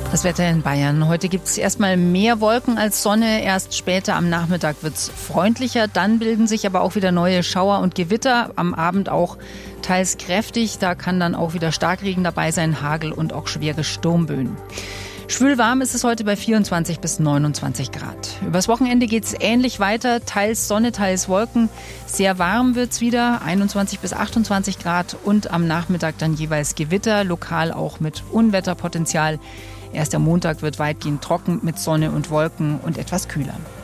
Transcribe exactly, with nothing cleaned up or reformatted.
Das Wetter in Bayern. Heute gibt es erstmal mehr Wolken als Sonne. Erst später am Nachmittag wird es freundlicher. Dann bilden sich aber auch wieder neue Schauer und Gewitter. Am Abend auch teils kräftig. Da kann dann auch wieder Starkregen dabei sein, Hagel und auch schwere Sturmböen. Schwül-warm ist es heute bei vierundzwanzig bis neunundzwanzig Grad. Übers Wochenende geht es ähnlich weiter. Teils Sonne, teils Wolken. Sehr warm wird es wieder, einundzwanzig bis achtundzwanzig Grad. Und am Nachmittag dann jeweils Gewitter, lokal auch mit Unwetterpotenzial. Erst der Montag wird weitgehend trocken mit Sonne und Wolken und etwas kühler.